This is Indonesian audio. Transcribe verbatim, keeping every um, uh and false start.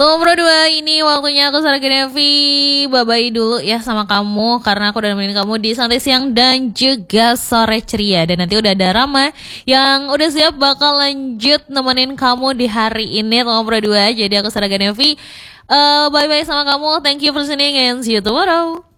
Tuh Bro dua, ini waktunya aku Sarah Genevi bye-bye dulu ya sama kamu, karena aku udah nemenin kamu di santai siang dan juga sore ceria. Dan nanti udah ada Rama yang udah siap bakal lanjut nemenin kamu di hari ini tuh Bro dua. Jadi aku Sarah Genevi uh, bye-bye sama kamu, thank you for listening and see you tomorrow.